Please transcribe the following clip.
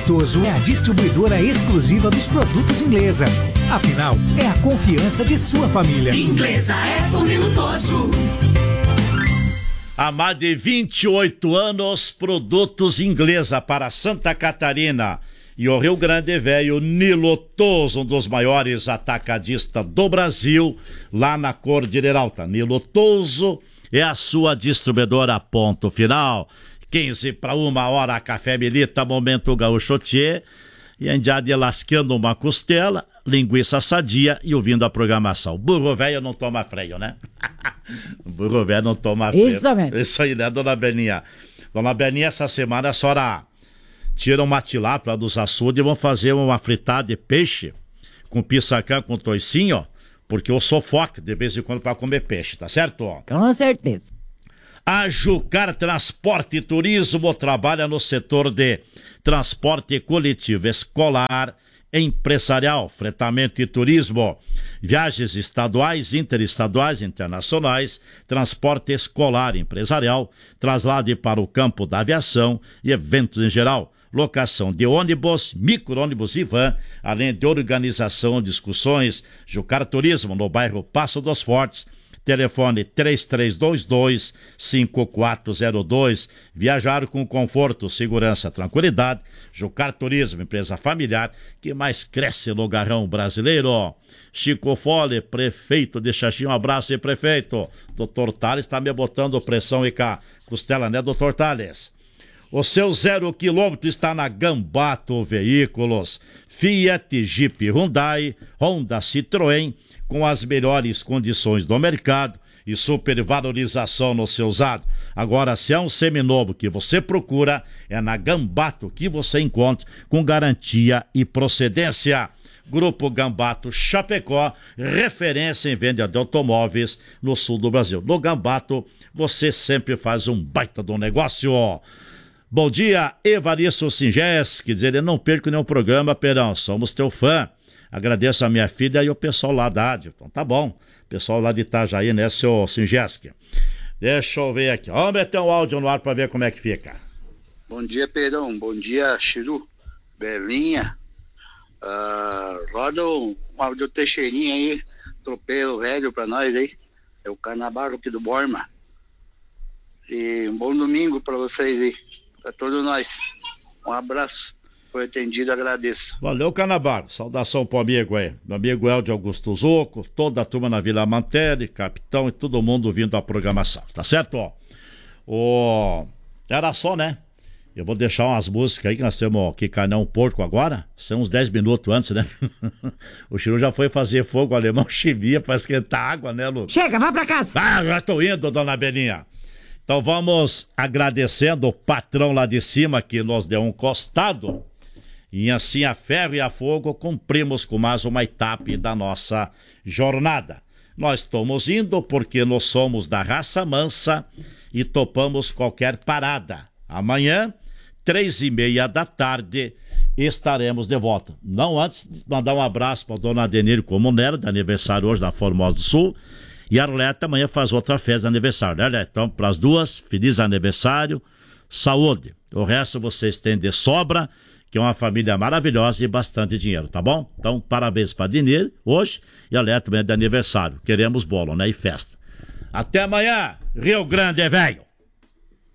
Lintoso é a distribuidora exclusiva dos produtos Inglesa. Afinal, é a confiança de sua família. Inglesa é por Lintoso. Há mais de 28 anos, produtos Inglesa para Santa Catarina e o Rio Grande Velho. Nilotoso, um dos maiores atacadistas do Brasil, lá na Cordilheira Alta. Nilotoso é a sua distribuidora, ponto final. 15 para 1h, Café Milita, Momento Gaúcho Tchê. E andiade lascando uma costela, linguiça sadia e ouvindo a programação. Burro velho não toma freio, né? Burro velho não toma freio. Isso mesmo. Isso aí, né, dona Beninha? Dona Beninha, essa semana a senhora tira uma tilápia dos açudes e vão fazer uma fritada de peixe com pissacã, com toicinho, porque eu sou forte de vez em quando para comer peixe, tá certo? Com certeza. A Jucar Transporte e Turismo trabalha no setor de transporte coletivo, escolar, empresarial, fretamento e turismo, viagens estaduais, interestaduais, internacionais, transporte escolar, empresarial, traslado para o campo da aviação e eventos em geral. Locação de ônibus, micro-ônibus e van, além de organização, discussões. Jucar Turismo, no bairro Passo dos Fortes. Telefone 3322-5402. Viajar com conforto, segurança, tranquilidade. Jucar Turismo, empresa familiar que mais cresce no garrão brasileiro. Chico Fole, prefeito de Xaxim, um abraço aí, prefeito. Doutor Tales está me botando pressão e cá. Costela, né, doutor Tales? O seu 0 quilômetro está na Gambato Veículos. Fiat, Jeep, Hyundai, Honda, Citroën, com as melhores condições do mercado e supervalorização no seu usado. Agora, se é um seminovo que você procura, é na Gambato que você encontra com garantia e procedência. Grupo Gambato Chapecó, referência em venda de automóveis no sul do Brasil. No Gambato, você sempre faz um baita do negócio. Bom dia, Evaristo Singes, que dizer, eu não perco nenhum programa, Perão, somos teu fã. Agradeço a minha filha e o pessoal lá da Ádio. Então tá bom, pessoal lá de Itajaí, né, seu Singeski? Deixa eu ver aqui, vamos meter um áudio no ar pra ver como é que fica. Bom dia, Perão, bom dia, Chiru, Belinha. Roda um áudio Teixeirinha aí, tropeiro velho pra nós aí, é o Carnaval aqui do Borma. E um bom domingo pra vocês aí, pra todos nós. Um abraço, foi atendido, agradeço. Valeu, Canabaro, saudação pro amigo aí, meu amigo Eldio Augusto Zucco, toda a turma na Vila Mantelli, capitão e todo mundo vindo à programação, tá certo? Era só, né? Eu vou deixar umas músicas aí que nós temos que carnar um porco agora. São uns 10 minutos antes, né? O Chiru já foi fazer fogo alemão chimia pra esquentar água, né, Lu? Chega, vai pra casa. Já tô indo, dona Beninha. Então vamos agradecendo o patrão lá de cima que nos deu um costado. E assim, a ferro e a fogo, cumprimos com mais uma etapa da nossa jornada. Nós estamos indo porque nós somos da raça mansa e topamos qualquer parada. Amanhã, 3h30 da tarde, estaremos de volta. Não antes de mandar um abraço para a dona Adenir Comunera, de aniversário hoje na Formosa do Sul. E a Arlete amanhã faz outra festa de aniversário, né, Arlete? Então, para as duas, feliz aniversário, saúde. O resto vocês têm de sobra, que é uma família maravilhosa e bastante dinheiro, tá bom? Então, parabéns para a Adenir hoje e a Arlete também é de aniversário. Queremos bolo, né? E festa. Até amanhã, Rio Grande é velho.